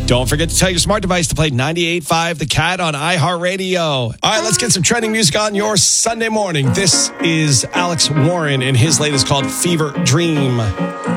Don't forget to tell your smart device to play 98.5 The Cat on iHeartRadio. All right, let's get some trending music on your Sunday morning. This is Alex Warren, and his latest called Fever Dream.